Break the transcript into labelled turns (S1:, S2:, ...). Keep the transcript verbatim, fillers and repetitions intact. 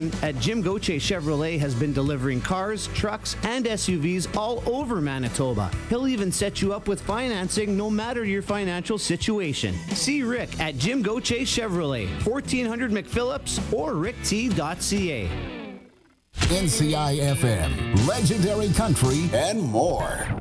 S1: at Jim Gauthier Chevrolet has been delivering cars, trucks, and S U Vs all over Manitoba. He'll even set you up with financing no matter your financial situation. See Rick at Jim Gauthier Chevrolet, fourteen hundred McPhillips or rick t dot c a.
S2: N C I F M, legendary country, and more.